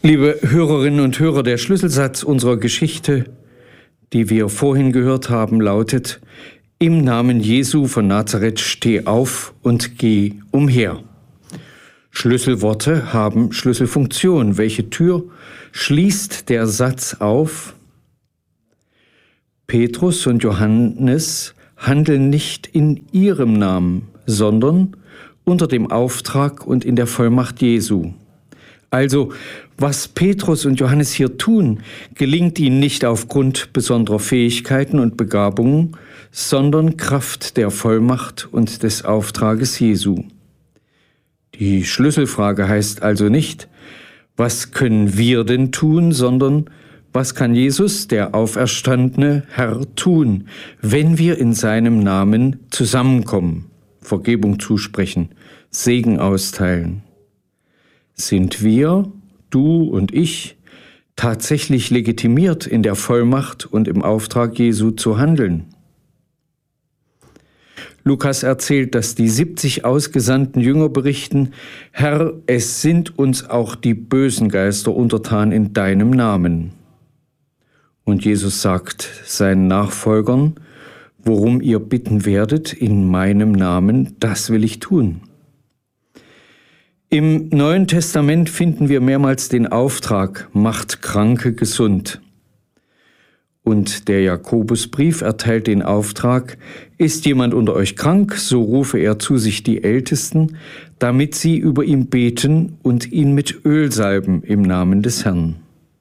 Liebe Hörerinnen und Hörer, der Schlüsselsatz unserer Geschichte, die wir vorhin gehört haben, lautet: Im Namen Jesu von Nazareth steh auf und geh umher. Schlüsselworte haben Schlüsselfunktion. Welche Tür schließt der Satz auf? Petrus und Johannes handeln nicht in ihrem Namen, sondern unter dem Auftrag und in der Vollmacht Jesu. Also, was Petrus und Johannes hier tun, gelingt ihnen nicht aufgrund besonderer Fähigkeiten und Begabungen, sondern Kraft der Vollmacht und des Auftrages Jesu. Die Schlüsselfrage heißt also nicht, was können wir denn tun, sondern was kann Jesus, der auferstandene Herr, tun, wenn wir in seinem Namen zusammenkommen, Vergebung zusprechen, Segen austeilen? Sind wir, du und ich, tatsächlich legitimiert, in der Vollmacht und im Auftrag Jesu zu handeln? Lukas erzählt, dass die 70 ausgesandten Jünger berichten: Herr, es sind uns auch die bösen Geister untertan in deinem Namen. Und Jesus sagt seinen Nachfolgern: Worum ihr bitten werdet in meinem Namen, das will ich tun. Im Neuen Testament finden wir mehrmals den Auftrag: Macht Kranke gesund. Und der Jakobusbrief erteilt den Auftrag: Ist jemand unter euch krank, so rufe er zu sich die Ältesten, damit sie über ihn beten und ihn mit Öl salben im Namen des Herrn.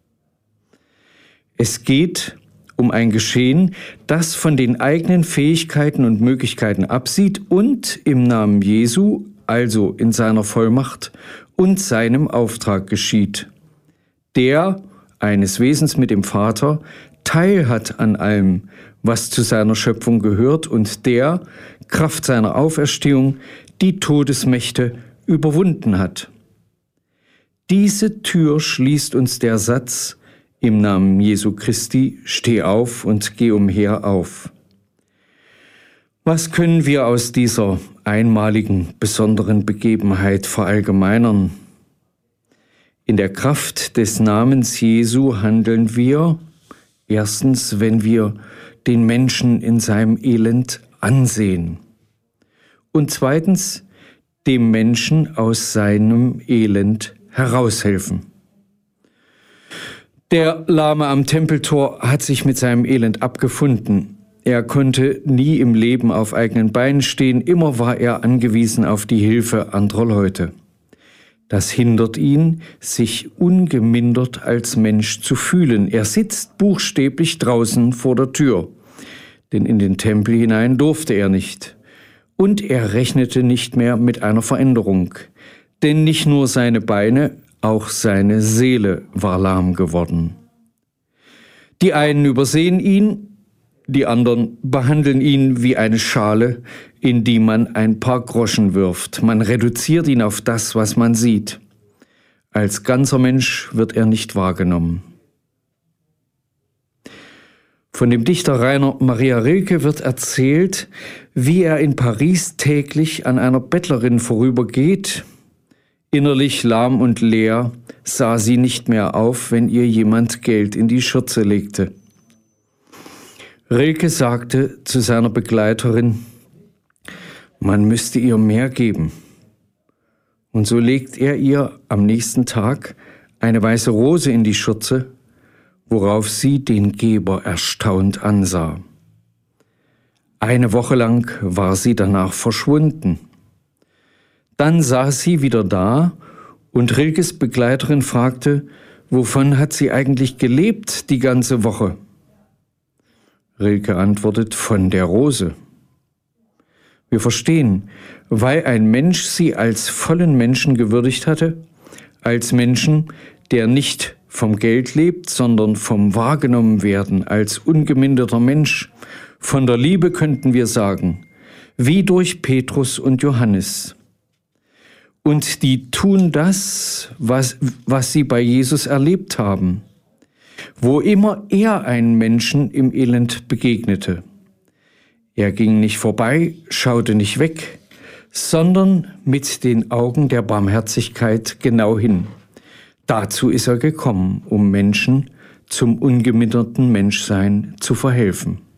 Es geht um ein Geschehen, das von den eigenen Fähigkeiten und Möglichkeiten absieht und im Namen Jesu, also in seiner Vollmacht und seinem Auftrag geschieht, der eines Wesens mit dem Vater Teil hat an allem, was zu seiner Schöpfung gehört und der, Kraft seiner Auferstehung, die Todesmächte überwunden hat. Diese Tür schließt uns der Satz: Im Namen Jesu Christi, steh auf und geh umher auf. Was können wir aus dieser einmaligen, besonderen Begebenheit verallgemeinern? In der Kraft des Namens Jesu handeln wir, erstens, wenn wir den Menschen in seinem Elend ansehen. Und zweitens, dem Menschen aus seinem Elend heraushelfen. Der Lahme am Tempeltor hat sich mit seinem Elend abgefunden. Er konnte nie im Leben auf eigenen Beinen stehen, immer war er angewiesen auf die Hilfe anderer Leute. Das hindert ihn, sich ungemindert als Mensch zu fühlen. Er sitzt buchstäblich draußen vor der Tür, denn in den Tempel hinein durfte er nicht. Und er rechnete nicht mehr mit einer Veränderung, denn nicht nur seine Beine, auch seine Seele war lahm geworden. Die einen übersehen ihn, die anderen behandeln ihn wie eine Schale, in die man ein paar Groschen wirft. Man reduziert ihn auf das, was man sieht. Als ganzer Mensch wird er nicht wahrgenommen. Von dem Dichter Rainer Maria Rilke wird erzählt, wie er in Paris täglich an einer Bettlerin vorübergeht. Innerlich lahm und leer sah sie nicht mehr auf, wenn ihr jemand Geld in die Schürze legte. Rilke sagte zu seiner Begleiterin: Man müsste ihr mehr geben. Und so legt er ihr am nächsten Tag eine weiße Rose in die Schürze, worauf sie den Geber erstaunt ansah. Eine Woche lang war sie danach verschwunden. Dann saß sie wieder da und Rilkes Begleiterin fragte: Wovon hat sie eigentlich gelebt die ganze Woche? Rilke antwortet: Von der Rose. Wir verstehen, weil ein Mensch sie als vollen Menschen gewürdigt hatte, als Menschen, der nicht vom Geld lebt, sondern vom Wahrgenommenwerden als ungeminderter Mensch, von der Liebe könnten wir sagen, wie durch Petrus und Johannes. Und die tun das, was sie bei Jesus erlebt haben, wo immer er einen Menschen im Elend begegnete. Er ging nicht vorbei, schaute nicht weg, sondern mit den Augen der Barmherzigkeit genau hin. Dazu ist er gekommen, um Menschen zum ungeminderten Menschsein zu verhelfen.